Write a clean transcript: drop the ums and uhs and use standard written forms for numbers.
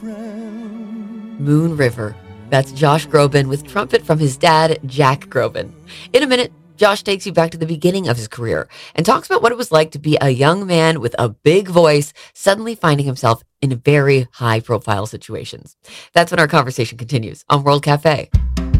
Moon River. That's Josh Groban with trumpet from his dad, Jack Groban. In a minute, Josh takes you back to the beginning of his career and talks about what it was like to be a young man with a big voice, suddenly finding himself in very high profile situations. That's when our conversation continues on World Cafe.